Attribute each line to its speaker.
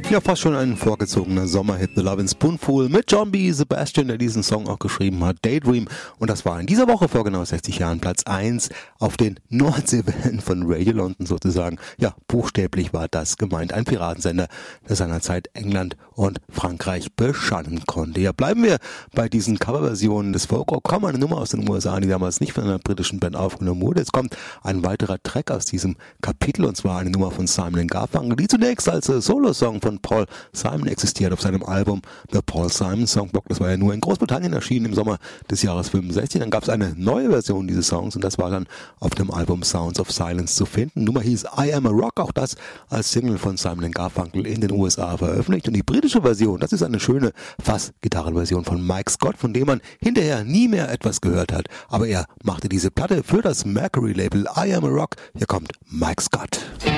Speaker 1: Ja, fast schon ein vorgezogener Sommerhit, The Lovin' Spoonful mit John B. Sebastian, der diesen Song auch geschrieben hat, Daydream. Und das war in dieser Woche vor genau 60 Jahren Platz 1 auf den Nordseewellen von Radio London sozusagen. Ja, buchstäblich war das gemeint. Ein Piratensender, der seinerzeit England und Frankreich beschannen konnte. Ja, bleiben wir bei diesen Coverversionen des Folkrock. Kommen eine Nummer aus den USA, die damals nicht von einer britischen Band aufgenommen wurde. Jetzt kommt ein weiterer Track aus diesem Kapitel, und zwar eine Nummer von Simon & Garfunkel, die zunächst als Solo-Song von Paul Simon existiert auf seinem Album The Paul Simon Songbook. Das war ja nur in Großbritannien erschienen im Sommer des Jahres 65. Dann gab es eine neue Version dieses Songs und das war dann auf dem Album Sounds of Silence zu finden. Die Nummer hieß I Am a Rock, auch das als Single von Simon & Garfunkel in den USA veröffentlicht. Und die britische Version, das ist eine schöne Fass-Gitarrenversion von Mike Scott, von dem man hinterher nie mehr etwas gehört hat. Aber er machte diese Platte für das Mercury-Label I Am a Rock. Hier kommt Mike Scott.